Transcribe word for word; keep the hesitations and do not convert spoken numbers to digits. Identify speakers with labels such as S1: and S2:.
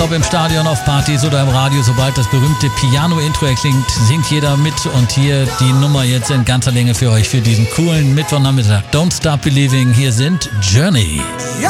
S1: egal ob im Stadion, auf Partys oder im Radio, sobald das berühmte Piano-Intro erklingt, singt jeder mit. Und hier die Nummer jetzt in ganzer Länge für euch für diesen coolen Mittwochnachmittag. Don't Stop Believing, hier sind Journey.